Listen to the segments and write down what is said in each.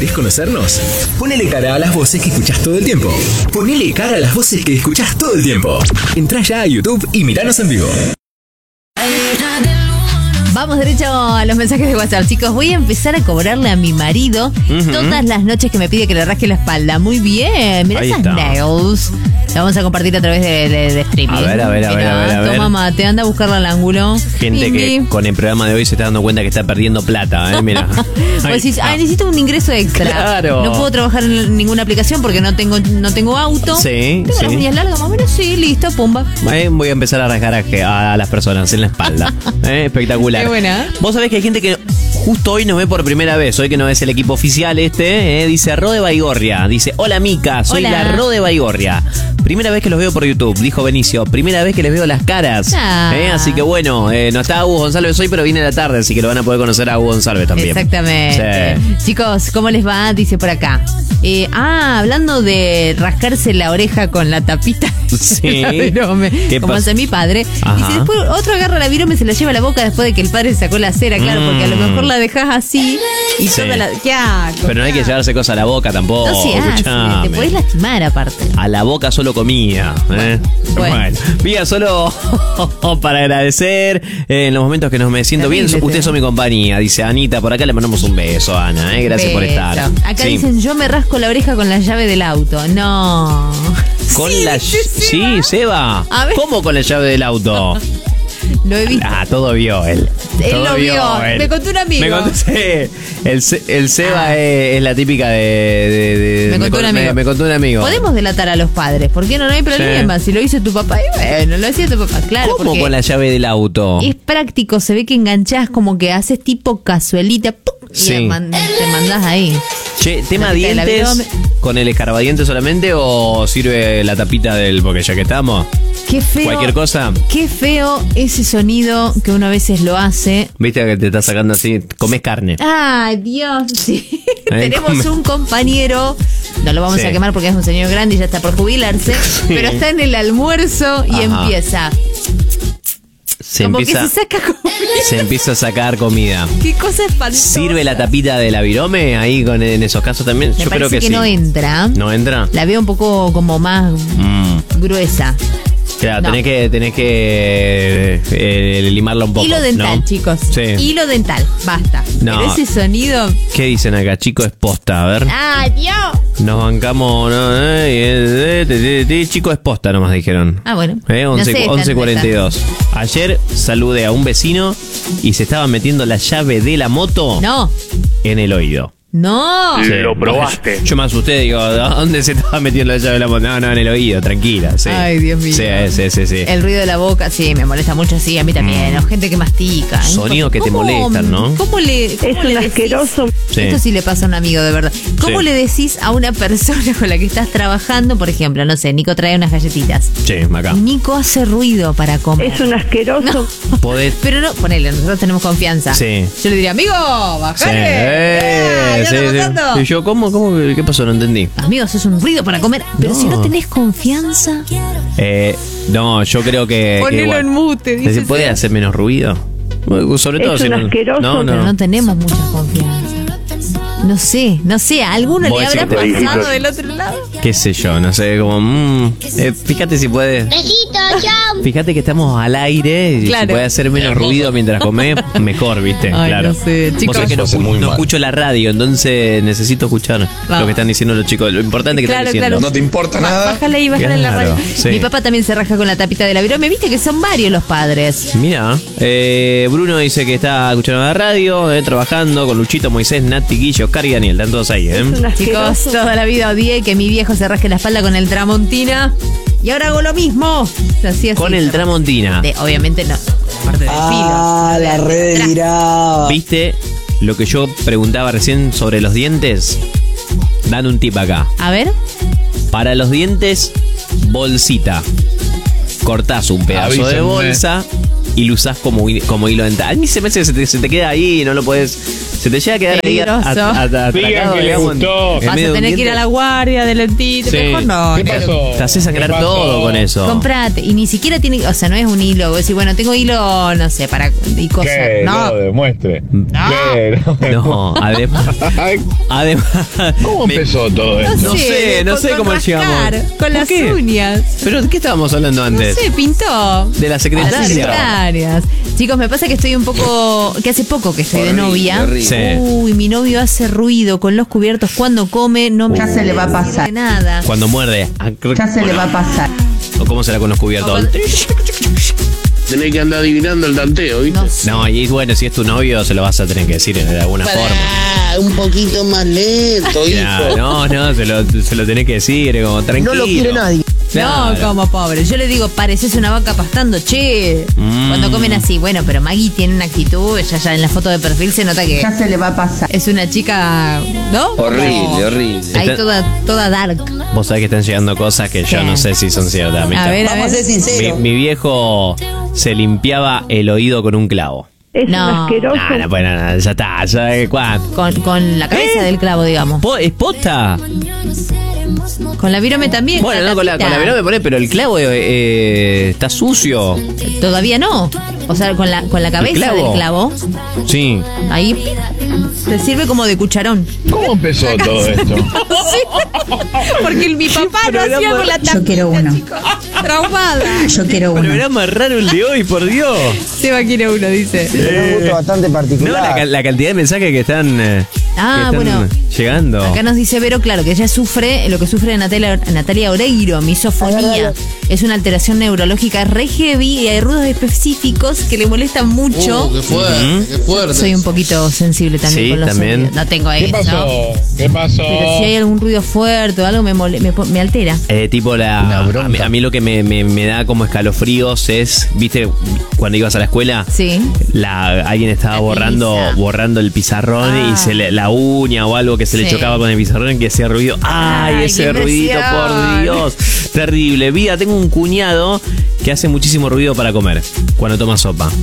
¿Querés conocernos? Ponele cara a las voces que escuchás todo el tiempo. Ponele cara a las voces que escuchás todo el tiempo. Entrá ya a YouTube y miranos en vivo. Vamos derecho a los mensajes de WhatsApp, chicos. Voy a empezar a cobrarle a mi marido todas las noches que me pide que le rasque la espalda. Muy bien, mirá esas nails. La vamos a compartir a través de streaming. A ver. Toma mate, anda a buscarla al ángulo. Gente que con el programa de hoy se está dando cuenta que está perdiendo plata, mira. Pues decís, necesito un ingreso extra. Claro. No puedo trabajar en ninguna aplicación porque no tengo auto. Sí. Tengo las uñas largas, más o menos, sí, listo, pumba. Voy a empezar a rascar a las personas en la espalda. Espectacular. Qué buena. Vos sabés que hay gente que justo hoy nos ve por primera vez, hoy que no es el equipo oficial dice Ro de Baigorria, dice hola Mica, soy la Ro de Baigorria. Primera vez que los veo por YouTube, dijo Benicio, primera vez que les veo las caras. Así que bueno, no está Hugo González hoy, pero viene a la tarde, así que lo van a poder conocer a Hugo González también. Exactamente. Sí. Chicos, ¿cómo les va? Dice por acá. Hablando de rascarse la oreja con la tapita. Sí. Virome, como hace mi padre. Ajá. Dice, después otro agarra la virome y se la lleva a la boca después de que el padre sacó la cera, claro, porque a lo mejor la dejas así y toda la... ¿Qué hago? Pero no hay que llevarse cosas a la boca tampoco. No se hace, te podés lastimar aparte. A la boca solo comía. Bueno. Mira, solo para agradecer en los momentos que me siento bien. Ustedes son mi compañía, dice Anita. Por acá le mandamos un beso, Ana. Gracias por estar. Acá dicen, yo me rasco la oreja con la llave del auto. No. Con sí, Seba. ¿Cómo con la llave del auto? Lo he visto. Todo vio él. Él lo vio. Me contó un amigo. El Seba es la típica de me contó un amigo. Podemos delatar a los padres, porque no hay problema. Si lo hizo tu papá, y bueno, lo hacía tu papá, claro. ¿Cómo con la llave del auto? Es práctico, se ve que enganchás como que haces tipo cazuelita, ¡pum! Y te mandás ahí. Che, ¿tema dientes con el escarbadiente solamente o sirve la tapita del...? Porque ya que estamos... Qué feo. Cualquier cosa. Qué feo ese sonido que uno a veces lo hace. Viste que te está sacando así, comés carne. Ay, Dios, sí. Tenemos un compañero, no lo vamos a quemar porque es un señor grande y ya está por jubilarse, pero está en el almuerzo y empieza... Se empieza a sacar comida. Qué cosa espantosa. ¿Sirve la tapita de la virome ahí en esos casos también? Me Yo creo que sí. no entra. ¿No entra? La veo un poco como más gruesa. Claro, tenés que limarla un poco. Hilo dental, ¿no? Chicos. Sí. Hilo dental, basta. No. Pero ese sonido... ¿Qué dicen acá? Chico es posta, a ver. ¡Ah, Dios! Nos bancamos... Chico es posta nomás dijeron. Ah, bueno. 11:42. Ayer saludé a un vecino y se estaba metiendo la llave de la moto en el oído. No. Sí, lo probaste. Yo me asusté, digo, ¿dónde se estaba metiendo la llave de la moto? No, en el oído, tranquila. Sí. Ay, Dios mío. Sí. El ruido de la boca, sí, me molesta mucho, sí, a mí también. O gente que mastica. Sonidos que te molestan, ¿no? ¿Cómo le asqueroso. Sí. Esto sí le pasa a un amigo, de verdad. ¿Cómo le decís a una persona con la que estás trabajando, por ejemplo, no sé, Nico trae unas galletitas? Sí, acá. Y Nico hace ruido para comer. Es un asqueroso. Podés... Pero no, ponele, nosotros tenemos confianza. Sí. Yo le diría, amigo, bajale. Y yo, ¿cómo? ¿Qué pasó? No entendí. Amigos, es un ruido para comer. Pero si no tenés confianza. No, yo creo que. Ponelo en mute, dice. ¿Se puede hacer menos ruido? Sobre todo es si un asqueroso. Pero no tenemos mucha confianza. No sé, ¿a alguno le habrá pasado del otro lado? Qué sé yo, no sé, como... fíjate si puede... Besito, chao. Fíjate que estamos al aire y si puede hacer menos ruido mientras comés, mejor, ¿viste? Ay, claro. No sé, chicos. Vos sabés que no escucho la radio, entonces necesito escuchar lo que están diciendo los chicos. Lo importante que están diciendo. Claro. No te importa nada. Bájale ahí, bájale en la radio. Sí. Mi papá también se raja con la tapita de la virome. Viste que son varios los padres. Mira, Bruno dice que está escuchando la radio, trabajando con Luchito, Moisés, Nati, Guillo, Oscar y Daniel. Están todos ahí, Chicos, toda la vida odié que mi viejo se rasque la espalda con el Tramontina. Y ahora hago lo mismo. Así, con el Tramontina. Obviamente no. Parte del filo. La redirá. ¿Viste lo que yo preguntaba recién sobre los dientes? Dan un tip acá. A ver. Para los dientes, bolsita. Cortás un pedazo de bolsa y lo usás como hilo dental. A mí se me hace que se te queda ahí y no lo podés. Se te llega a quedar Peligroso. ahí atracado, Digan que le digamos, gustó. en Vas medio a de un tener que ir a la diente. guardia del dentista. Sí. Mejor no. ¿Qué pasó? Te hace sangrar ¿Qué pasó? todo con eso. Comprate. Y ni siquiera tiene, o sea, no es un hilo. Vos decís, bueno, tengo hilo, no sé, para y cosas. ¿Qué? No. No, demuestre. No. ¿Qué? No, además. ¿Cómo empezó todo esto? No sé cómo rascar, llegamos. Con ¿Por las qué? uñas. ¿Pero de qué estábamos hablando No antes? sé, pintó. De la Las secretaria. secretarias. Chicos, me pasa que estoy un poco. Que hace poco que estoy de novia. Sí. Uy, mi novio hace ruido con los cubiertos cuando come. No me Ya se le va a pasar. de nada. Cuando muerde. Ya se le va a pasar. ¿O cómo será con los cubiertos? Tenés que andar adivinando el tanteo, ¿viste? No sé. No, y bueno, si es tu novio, se lo vas a tener que decir de alguna forma. Un poquito más lento, Ya, hijo. no, se lo tenés que decir, como tranquilo. No lo quiere nadie. Claro. No, como pobre. Yo le digo, pareces una vaca pastando, che. Cuando comen así. Bueno, pero Maggie tiene una actitud, ya en la foto de perfil se nota que Ya se le va a pasar. es una chica, ¿no? Horrible. Ahí Está- toda dark. Vos sabés que están llegando cosas que yo ¿Qué? no sé si son ciertas. A ver, a ver. Mi viejo se limpiaba el oído con un clavo. Es un No. asqueroso. No, pues nada, ya está, ya ¿cuánto? Con la cabeza del clavo, digamos. ¿Es posta? Con la virome también. Bueno, no, con la virome me pone, pero el clavo está sucio. Todavía no. O sea, con la cabeza clavo? del clavo. Sí. Ahí te sirve como de cucharón. ¿Cómo empezó todo esto? Porque mi papá no hacía con la tapita. Yo quiero uno. chicos. Traumada. Yo quiero Pero uno. era más raro el de hoy, por Dios. Seba quiere uno, dice. un gusto bastante No, particular. la cantidad de mensajes que están, Bueno. llegando. Acá nos dice Vero, claro, que ella sufre lo que sufre Natalia Oreiro, misofonía. Es una alteración neurológica re heavy y hay ruidos específicos que le molestan mucho. Qué fuerte. Soy un poquito sensible también Sí, con los también. sonidos. No tengo ¿Qué eso. pasó? ¿Qué pasó? Pero si hay algún ruido fuerte o algo me altera. Tipo a mí lo que me da como escalofríos es, viste, cuando ibas a la escuela, Sí. alguien estaba La borrando el pizarrón Ah. y la uña o algo que se le Sí. chocaba con el pizarrón que hacía ruido. ¡Ay, Ay, ese qué ruidito, por impresión! Dios! Terrible. Vida, tengo un cuñado que hace muchísimo ruido para comer cuando toma sopa.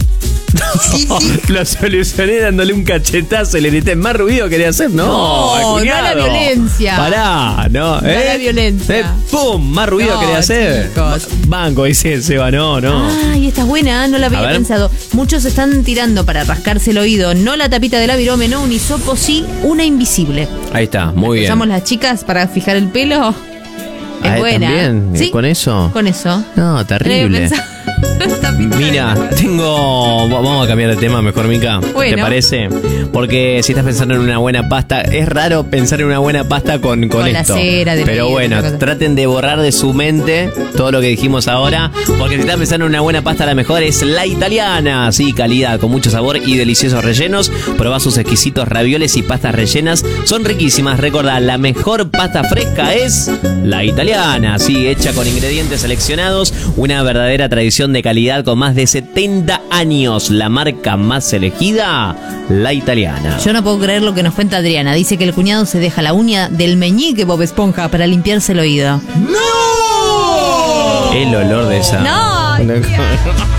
Lo solucioné dándole un cachetazo y le grité, más ruido quería hacer. No, al No, cuñado. no a la violencia. Pará, no, a la violencia. ¡Pum! Más ruido No, quería hacer. chicos. Banco, dice Seba, no. Ay, esta es buena, no la A había ver. pensado. Muchos están tirando para rascarse el oído, no la tapita de la virome, no un hisopo, sí, una invisible. Ahí está, muy bien. Usamos las chicas para fijar el pelo. Es Ah, buena. ¿también? ¿Sí? ¿Con eso? Con eso. No, terrible. Mira, vamos a cambiar de tema mejor, Mica. Bueno. ¿Te parece? Porque si estás pensando en una buena pasta, es raro pensar en una buena pasta con la esto. cera de Pero la bueno, cosa. traten de borrar de su mente todo lo que dijimos ahora, porque si estás pensando en una buena pasta, la mejor es la italiana. Sí, calidad, con mucho sabor y deliciosos rellenos. Probá sus exquisitos ravioles y pastas rellenas. Son riquísimas. Recordá, la mejor pasta fresca es la italiana. Sí, hecha con ingredientes seleccionados. Una verdadera tradición de calidad con más de 70 años. La marca más elegida, la italiana. Yo no puedo creer lo que nos cuenta Adriana. Dice que el cuñado se deja la uña del meñique Bob Esponja para limpiarse el oído. El olor de esa. No,